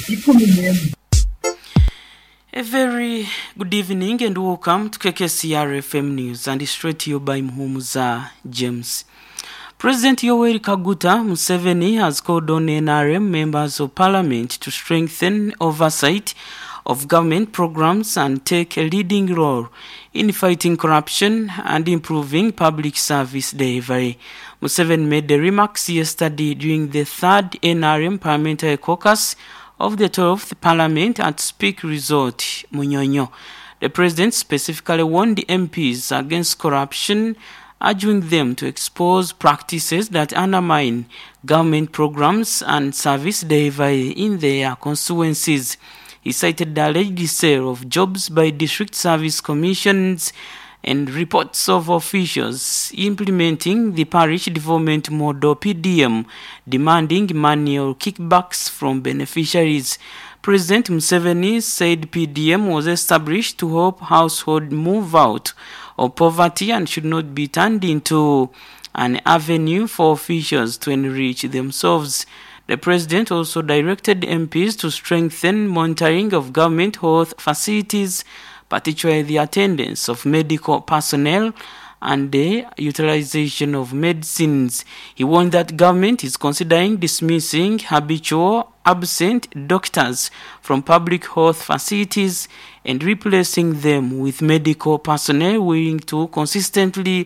A very good evening and welcome to KKCR FM News and straight to you by Muhumuza James. President Yoweri Kaguta Museveni has called on NRM members of parliament to strengthen oversight of government programs and take a leading role in fighting corruption and improving public service delivery. Museveni made the remarks yesterday during the third NRM parliamentary caucus of the 12th Parliament at Speak Resort, Munyonyo. The president specifically warned the MPs against corruption, urging them to expose practices that undermine government programs and service delivery in their constituencies. He cited the alleged sale of jobs by district service commissions and reports of officials implementing the parish development model PDM, demanding money or kickbacks from beneficiaries. President Museveni said PDM was established to help households move out of poverty and should not be turned into an avenue for officials to enrich themselves. The president also directed MPs to strengthen monitoring of government health facilities, particularly the attendance of medical personnel and the utilization of medicines. He warned that government is considering dismissing habitual absent doctors from public health facilities and replacing them with medical personnel willing to consistently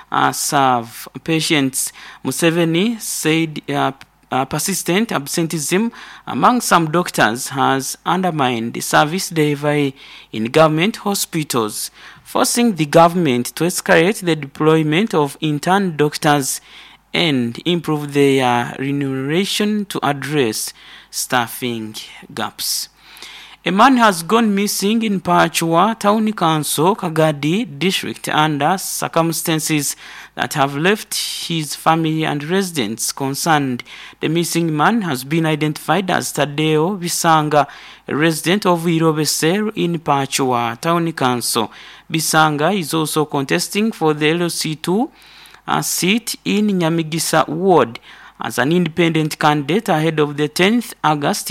serve patients. Museveni said persistent absenteeism among some doctors has undermined the service delivery in government hospitals, forcing the government to escalate the deployment of intern doctors and improve their remuneration to address staffing gaps. A man has gone missing in Pachua Town Council, Kagadi district under circumstances that have left his family and residents concerned. The missing man has been identified as Tadeo Bisanga, a resident of Irobese in Pachua Town Council. Bisanga is also contesting for the LOC2 seat in Nyamigisa Ward as an independent candidate ahead of the 10th August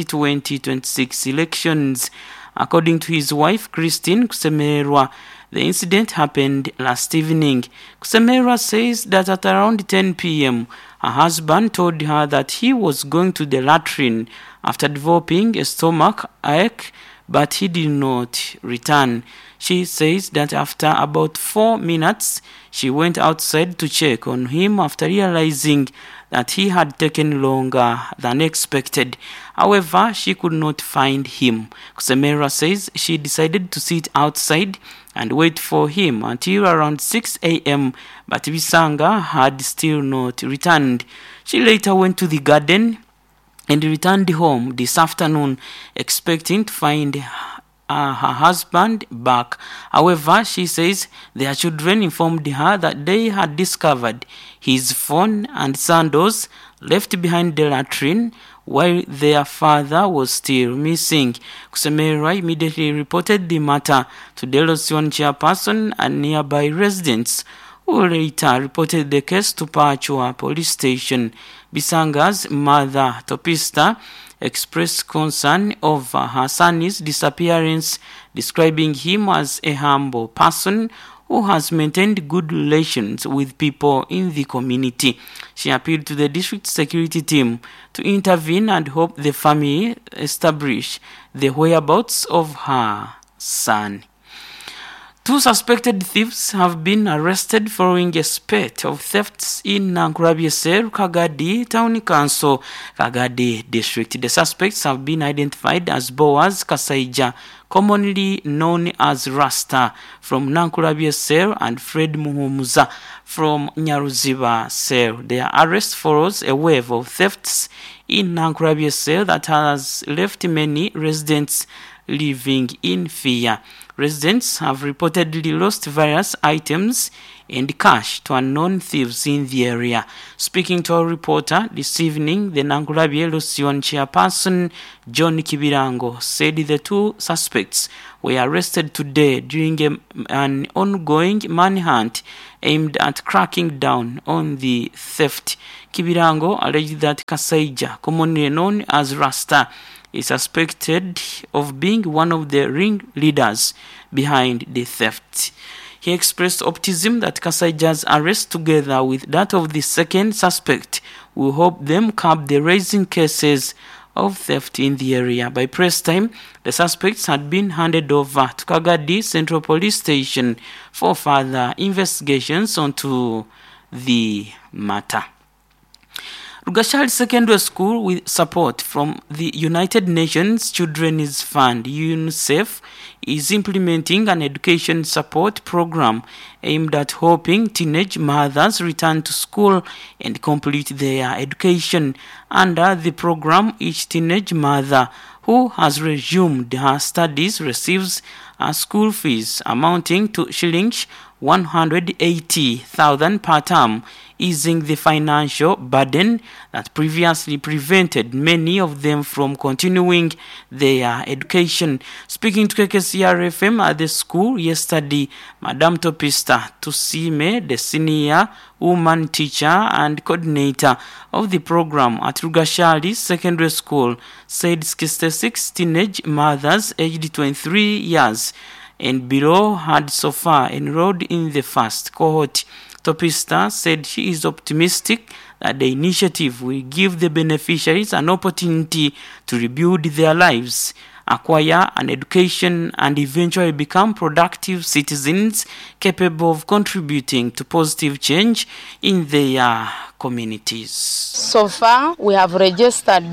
2026 elections. According to his wife, Christine Kusemerwa, the incident happened last evening. Kusemerwa says that at around 10 p.m., her husband told her that he was going to the latrine after developing a stomach ache, but he did not return. She says that after about 4 minutes, she went outside to check on him after realizing that he had taken longer than expected. However, she could not find him. Kusemera says she decided to sit outside and wait for him until around 6 a.m., but Bisanga had still not returned. She later went to the garden and returned home this afternoon, expecting to find her husband back. However, she says their children informed her that they had discovered his phone and sandals left behind the latrine while their father was still missing. Kusemera immediately reported the matter to the LOC1 chairperson and nearby residents, who later reported the case to Pachua police station. Bisanga's mother, Topista, expressed concern over her son's disappearance, describing him as a humble person who has maintained good relations with people in the community. She appealed to the district security team to intervene and help the family establish the whereabouts of her son. 2 suspected thieves have been arrested following a spate of thefts in Nankurabyeser, Kagadi Town Council, Kagadi District. The suspects have been identified as Boaz Kasaija, commonly known as Rasta, from Nankurabyeser, and Fred Muhumuza from Nyaruziba Ser. Their arrest follows a wave of thefts in Nankurabyeser that has left many residents living in fear. Residents have reportedly lost various items and cash to unknown thieves in the area. Speaking to a reporter this evening, the Nankurabye LOC1 chairperson John Kibirango said the 2 suspects were arrested today during an ongoing manhunt aimed at cracking down on the theft. Kibirango alleged that Kasaija, commonly known as Rasta, is suspected of being one of the ringleaders behind the theft. He expressed optimism that Kasaija's arrest, together with that of the second suspect, will help them curb the rising cases of theft in the area. By press time, the suspects had been handed over to Kagadi Central Police Station for further investigations onto the matter. Rugashali Secondary School, with support from the United Nations Children's Fund (UNICEF), is implementing an education support program aimed at helping teenage mothers return to school and complete their education. Under the program, each teenage mother who has resumed her studies receives a school fees amounting to shillings 180,000 per term, easing the financial burden that previously prevented many of them from continuing their education. Speaking to KKCR-FM at the school yesterday, Madam Topista Tusime, the senior woman teacher and coordinator of the program at Rugashali Secondary School, said 66 teenage mothers aged 23 years and below had so far enrolled in the first cohort. Topista said she is optimistic that the initiative will give the beneficiaries an opportunity to rebuild their lives, acquire an education, and eventually become productive citizens capable of contributing to positive change in their communities. So far, we have registered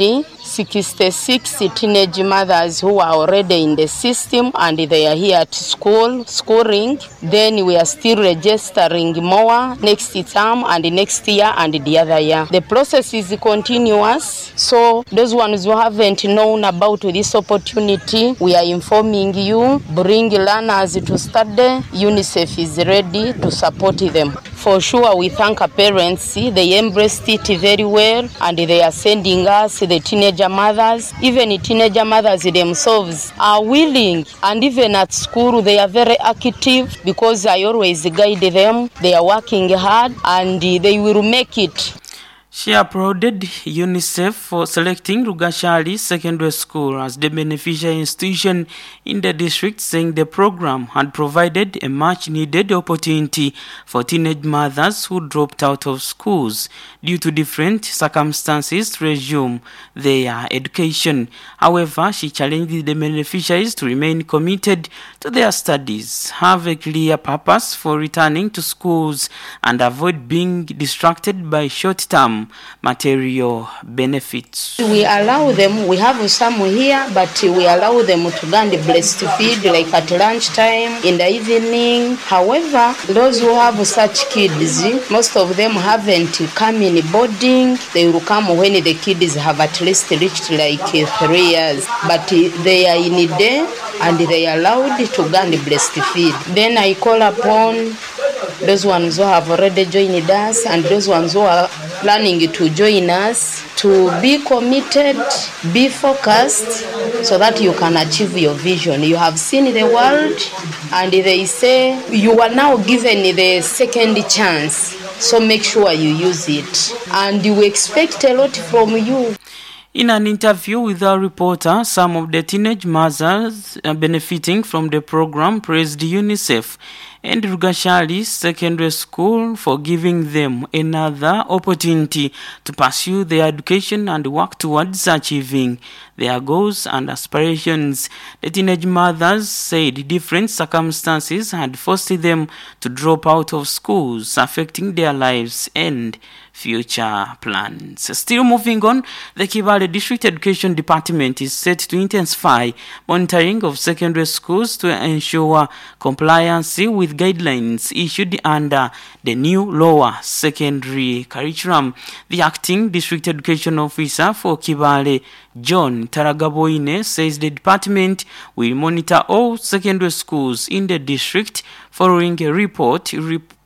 66 teenage mothers who are already in the system and they are here at schooling. Then we are still registering more next term and next year and the other year. The process is continuous. So those ones who haven't known about this opportunity, we are informing you. Bring learners to study. UNICEF is ready to support them. For sure, we thank our parents. They embraced it very well and they are sending us the teenager mothers. Even teenager mothers themselves are willing, and even at school they are very active because I always guide them. They are working hard and they will make it. She applauded UNICEF for selecting Rugashali Secondary School as the beneficiary institution in the district, saying the program had provided a much-needed opportunity for teenage mothers who dropped out of schools due to different circumstances to resume their education. However, she challenged the beneficiaries to remain committed to their studies, have a clear purpose for returning to schools, and avoid being distracted by short-term material benefits. We allow them, we have some here, but we allow them to go and breastfeed like at lunchtime, in the evening. However, those who have such kids, most of them haven't come in boarding. They will come when the kids have at least reached like 3 years. But they are in a day and they are allowed to go and breastfeed. Then I call upon those ones who have already joined us and those ones who are planning to join us to be committed, be focused, so that you can achieve your vision. You have seen the world and they say you are now given the second chance, so make sure you use it, and we expect a lot from you. In an interview with our reporter, some of the teenage mothers benefiting from the program praised UNICEF and Rugashali Secondary School for giving them another opportunity to pursue their education and work towards achieving their goals and aspirations. The teenage mothers said different circumstances had forced them to drop out of schools, affecting their lives and future plans. Still moving on, the Kibale District Education Department is set to intensify monitoring of secondary schools to ensure compliance with guidelines issued under the new lower secondary curriculum. The acting District Education Officer for Kibale, John Taragaboine, says the department will monitor all secondary schools in the district following a report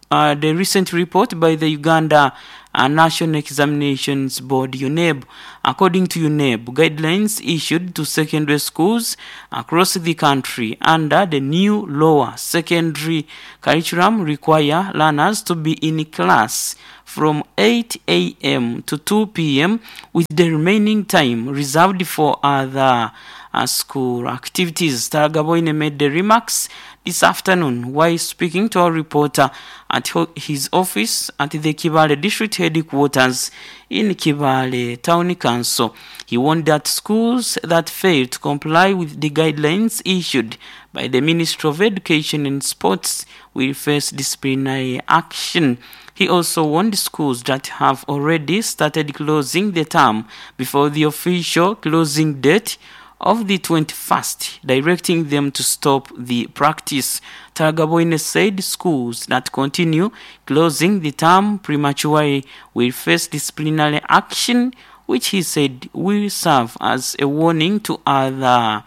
the recent report by the Uganda National Examinations Board, UNEB. According to UNEB, guidelines issued to secondary schools across the country under the new lower secondary curriculum require learners to be in class from 8 a.m. to 2 p.m. with the remaining time reserved for other school activities. Taragaboine made the remarks this afternoon while speaking to a reporter at his office at the Kibale District Headquarters in Kibale Town Council. He warned that schools that fail to comply with the guidelines issued by the Ministry of Education and Sports will face disciplinary action. He also warned schools that have already started closing the term before the official closing date of the 21st, directing them to stop the practice. Taragaboine said schools that continue closing the term prematurely will face disciplinary action, which he said will serve as a warning to other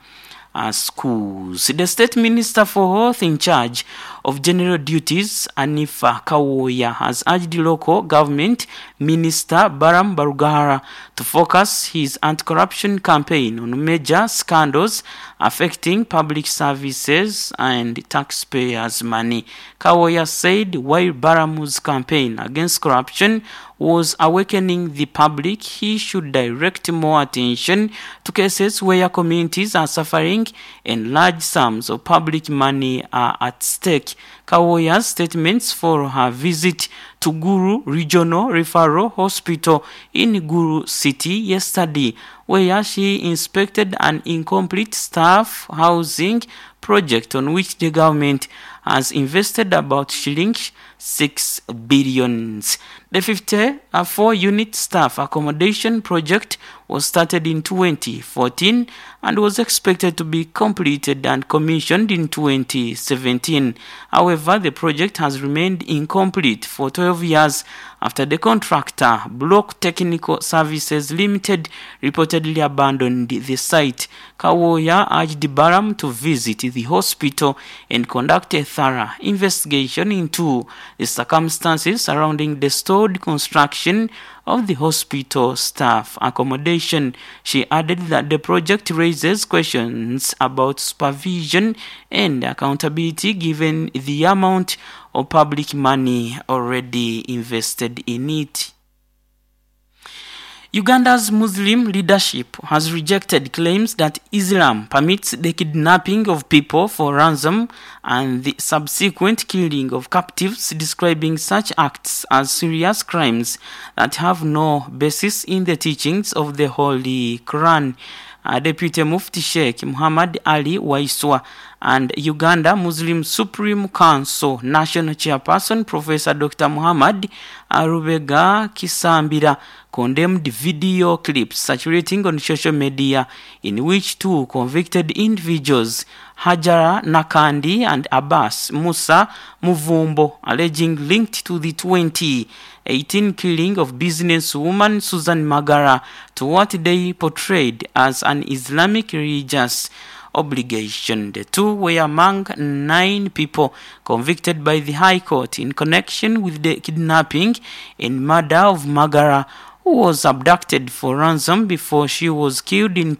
schools. The State Minister for Health in charge of General Duties, Anifa Kawoya, has urged the local government Minister Baram Barugahara to focus his anti-corruption campaign on major scandals affecting public services and taxpayers' money. Kawoya said while Baramu's campaign against corruption was awakening the public, he should direct more attention to cases where communities are suffering and large sums of public money are at stake. Kawoya's statements for her visit to Guru Regional Referral Hospital in Guru City yesterday, where she inspected an incomplete staff housing project on which the government has invested about shillings 6 billion. The 54-unit staff accommodation project was started in 2014 and was expected to be completed and commissioned in 2017. However, the project has remained incomplete for 12 years after the contractor, Block Technical Services Limited, reportedly abandoned the site. Kawoya urged Baram to visit the hospital and conduct a thorough investigation into the circumstances surrounding the stalled construction of the hospital staff accommodation. She added that the project raises questions about supervision and accountability given the amount of public money already invested in it. Uganda's Muslim leadership has rejected claims that Islam permits the kidnapping of people for ransom and the subsequent killing of captives, describing such acts as serious crimes that have no basis in the teachings of the Holy Quran. Deputy Mufti Sheikh Muhammad Ali Waiswa and Uganda Muslim Supreme Council National Chairperson Professor Dr. Muhammad Rubega Kisambira condemned video clips circulating on social media in which two convicted individuals, Hajara Nakandi and Abbas Musa Muvumbo, alleging linked to the 2018 killing of businesswoman Susan Magara, to what they portrayed as an Islamic religious obligation. The two were among 9 people convicted by the High Court in connection with the kidnapping and murder of Magara, who was abducted for ransom before she was killed in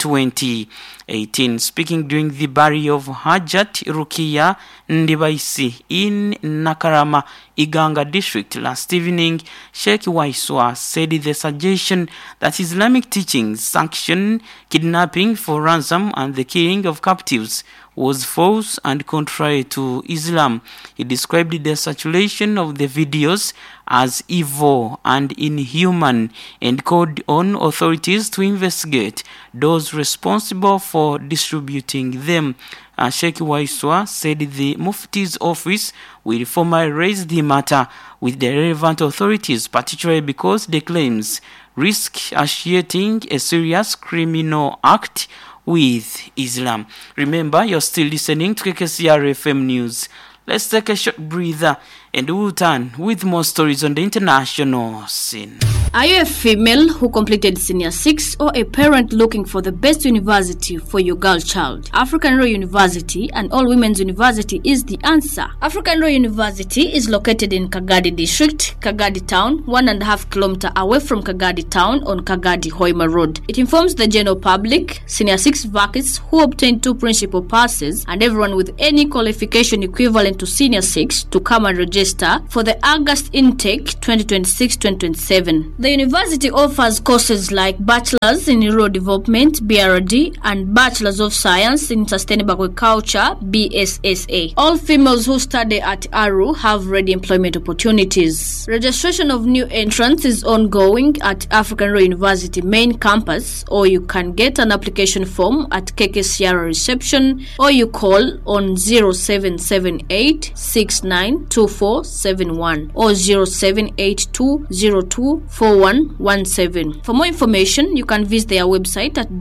2018. Speaking during the burial of Hajat Rukia Ndibaisi in Nakarama, Iganga district last evening, Sheikh Waiswa said the suggestion that Islamic teachings sanction kidnapping for ransom and the killing of captives was false and contrary to Islam. He described the circulation of the videos as evil and inhuman and called on authorities to investigate those responsible for distributing them. Sheikh Waiswa said the Mufti's office will formally raise the matter with the relevant authorities, particularly because the claims risk associating a serious criminal act with Islam. Remember, you're still listening to KKCR FM News. Let's take a short breather and we'll return with more stories on the international scene. Are you a female who completed Senior 6 or a parent looking for the best university for your girl child? African Royal University, an all-women's university, is the answer. African Royal University is located in Kagadi District, Kagadi Town, 1.5 kilometers away from Kagadi Town on Kagadi Hoima Road. It informs the general public, Senior 6 vacancies who obtain 2 principal passes, and everyone with any qualification equivalent to Senior 6 to come and register for the August intake 2026-2027. The university offers courses like Bachelor's in Rural Development, BRD, and Bachelor's of Science in Sustainable Agriculture, BSSA. All females who study at ARU have ready employment opportunities. Registration of new entrants is ongoing at African Royal University main campus, or you can get an application form at KKCR reception, or you call on 0778 692471 or 0782 024117. For more information, you can visit their website at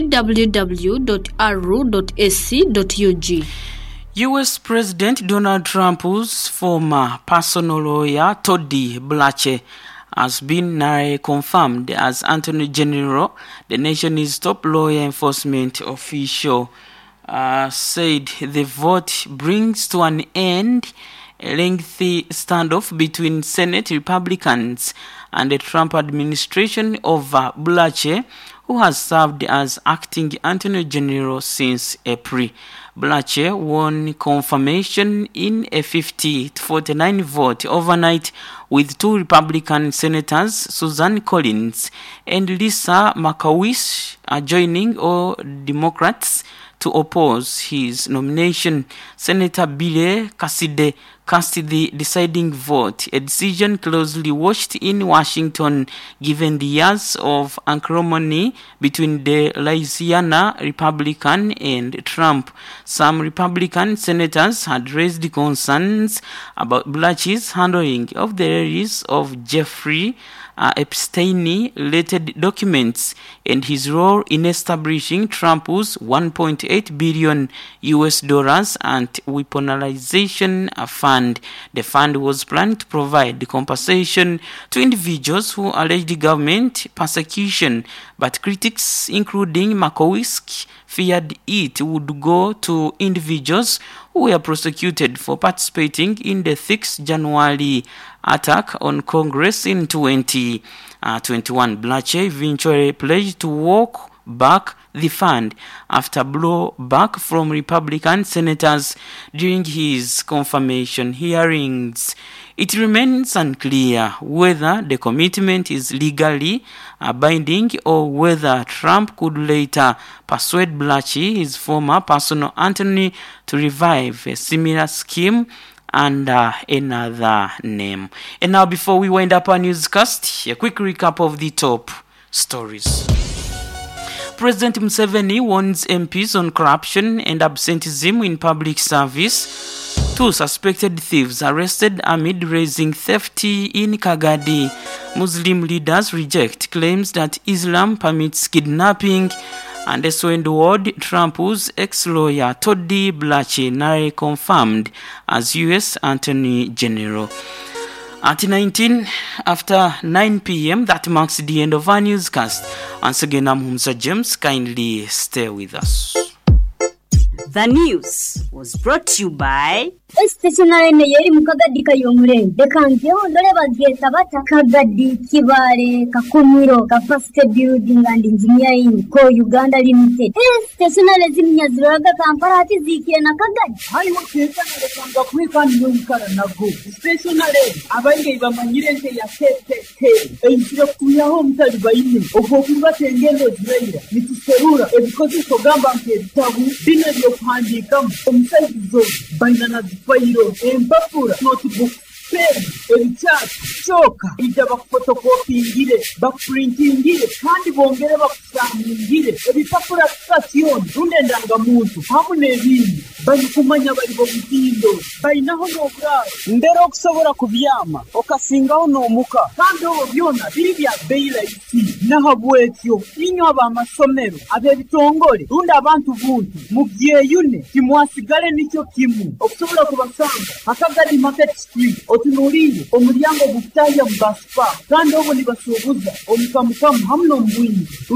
www.aru.ac.ug. U.S. President Donald Trump's former personal lawyer, Todd Blanche, has been confirmed as Attorney General. The nation's top law enforcement official said the vote brings to an end a lengthy standoff between Senate Republicans and the Trump administration over Blanche, who has served as acting Attorney General since April. Blanche won confirmation in a 50-49 vote overnight, with 2 Republican senators, Susan Collins and Lisa Murkowski, joining all Democrats to oppose his nomination. Senator Bill Cassidy cast the deciding vote, a decision closely watched in Washington given the years of acrimony between the Louisiana Republican and Trump. Some Republican senators had raised concerns about Blanche's handling of the release of Jeffrey Epstein-related documents and his role in establishing Trump's $1.8 billion anti-weaponization fund. The fund was planned to provide compensation to individuals who alleged government persecution, but critics, including Murkowski, feared it would go to individuals who were prosecuted for participating in the 6th January attack on Congress in 2021. Blanche eventually pledged to walk back the fund after blowback from Republican senators during his confirmation hearings. It remains unclear whether the commitment is legally binding or whether Trump could later persuade Blanche, his former personal attorney, to revive a similar scheme under another name. And now, before we wind up our newscast, a quick recap of the top stories. President Museveni warns MPs on corruption and absenteeism in public service. 2 suspected thieves arrested amid raising theft in Kagadi. Muslim leaders reject claims that Islam permits kidnapping. And also in the world, Trump's ex-lawyer Todd Blanche confirmed as U.S. Attorney General. At 19 after 9 p.m., that marks the end of our newscast. Once again, I'm Humza James. Kindly stay with us. The news was brought to you by Stationary Neyeri Mukagadi Kayomure, the Kantio, Loreva Getabata, Kagadi, Kibare, Kakumiro, Capacity Building and Engineering, Co Uganda Limited. Stationary Zimias Raga Kamparati Ziki and Akagadi. I want to tell the quick and Nago. Stationary, Abanga Manirente Yasete, and Kuya Home Talibaini, Okokuba Tengelo Zreya, Mrs. Serura, and because it's Ogamba Tabu, dinner of Handi come from Saito, Banana. Fairo, Empapura, notebook, pen, chat, choka, ijaba photocopy, backprinting, kandi bongera bakusanga, ebipapura station, runendanga muntu, hamune bindi, bali kumanya bali bobutindo balinaho n'obulalo mbera okusobola kubyama okasingawo n'omuka kandi obwo byona biri bya bbeeyi layisi nahabwekyo inywe ab'amasomero ab'ebitongole rundi abantu buntu mubyeyune timwasigale nicyo kimu okusobola kubasanga Akagadi Market Street otunuulire omulyango gukutahya mu basupa kandi obwo nibasuubuza omukamukamu hamu n'omubwingi